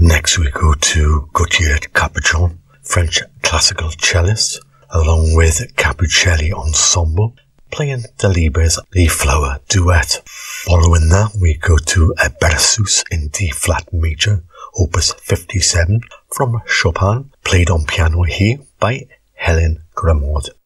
Next we go to Gauthier Capuchon, French classical cellist, along with Capuccelli Ensemble, playing Delibes' The Flower Duet. Following that, we go to a Berceuse in D-flat major, opus 57, from Chopin, played on piano here by Hélène Grimaud.